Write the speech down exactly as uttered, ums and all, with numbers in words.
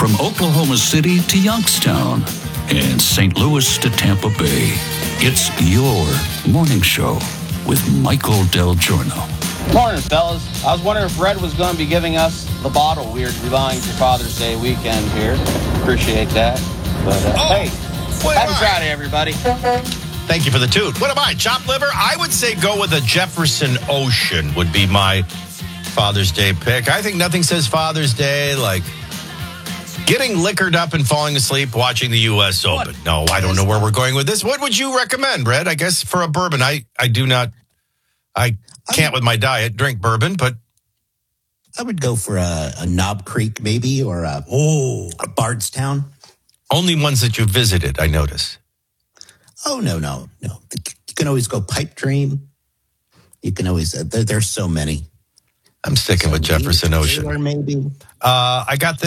From Oklahoma City to Youngstown and Saint Louis to Tampa Bay, it's your morning show with Michael Del Giorno. Morning, fellas. I was wondering if Red was going to be giving us the bottle we were belonging to Father's Day weekend here. Appreciate that. But, uh, oh, hey, happy Friday, everybody. Thank you for the toot. What am I, chopped liver? I would say go with a Jefferson Ocean would be my Father's Day pick. I think nothing says Father's Day like getting liquored up and falling asleep watching the U S Open. What? No, I don't know where we're going with this. What would you recommend, Red? I guess for a bourbon, I, I do not, I can't with my diet drink bourbon, but I would go for a, a Knob Creek maybe, or a, oh. a Bardstown. Only ones that you visited, I notice. Oh, no, no, no. You can always go Pipe Dream. You can always, uh, there, there's so many. I'm sticking so with Jefferson Ocean. Taylor, maybe. Uh, I got this.